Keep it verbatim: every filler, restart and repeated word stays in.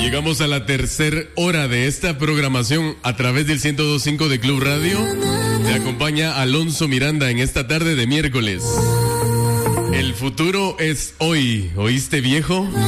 Llegamos a la tercera hora de esta programación a través del ciento dos punto cinco de Club Radio. Te acompaña Alonso Miranda en esta tarde de miércoles. El futuro es hoy, ¿oíste, viejo?